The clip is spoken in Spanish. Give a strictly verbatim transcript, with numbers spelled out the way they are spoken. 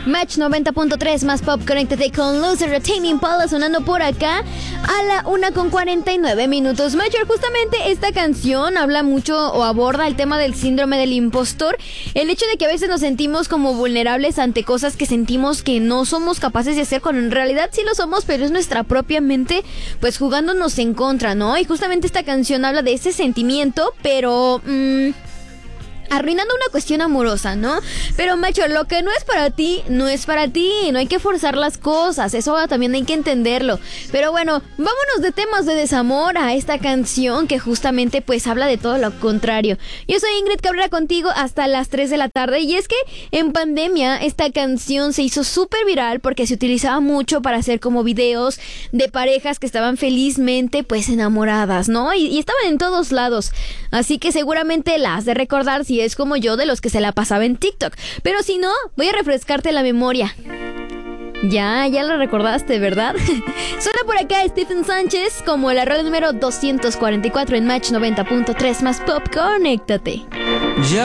Match noventa punto tres más pop, conéctate con Loser, Tame Impala sonando por acá a la una con cuarenta y nueve minutos. Matcher, justamente esta canción habla mucho o aborda el tema del síndrome del impostor, el hecho de que a veces nos sentimos como vulnerables ante cosas que sentimos que no somos capaces de hacer, cuando en realidad sí lo somos, pero es nuestra propia mente pues jugándonos en contra, ¿no? Y justamente esta canción habla de ese sentimiento, pero... Mmm, arruinando una cuestión amorosa, ¿no? Pero, macho, lo que no es para ti, no es para ti. No hay que forzar las cosas. Eso también hay que entenderlo. Pero bueno, vámonos de temas de desamor a esta canción que justamente pues habla de todo lo contrario. Yo soy Ingrid Cabrera contigo hasta las tres de la tarde. Y es que en pandemia esta canción se hizo súper viral porque se utilizaba mucho para hacer como videos de parejas que estaban felizmente pues enamoradas, ¿no? Y, y estaban en todos lados. Así que seguramente la has de recordar si es como yo, de los que se la pasaba en TikTok. Pero si no, voy a refrescarte la memoria. Ya, ya lo recordaste, ¿verdad? Suena por acá Stephen Sánchez como el error número doscientos cuarenta y cuatro en Match noventa punto tres más pop. Conéctate. Ya.